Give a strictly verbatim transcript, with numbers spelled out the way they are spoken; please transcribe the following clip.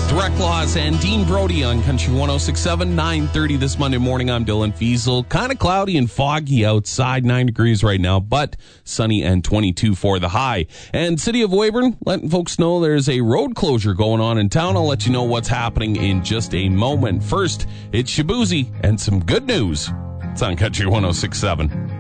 Direct Loss and Dean Brody on Country one oh six point seven, nine thirty this Monday morning. I'm Dylan Fiesel. Kind of cloudy and foggy outside, nine degrees right now, but sunny and twenty-two for the high. And City of Weyburn, letting folks know there's a road closure going on in town. I'll let you know what's happening in just a moment. First, it's Shabuzi and some good news. It's on Country one oh six point seven.